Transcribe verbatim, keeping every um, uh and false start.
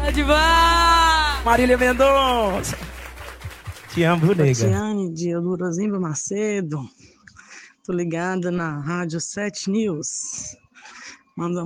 Adivar! Marília Mendonça. Te amo, nega. Tatiane de Eldorozimba Macedo. Tô ligada na Rádio sete News. Manda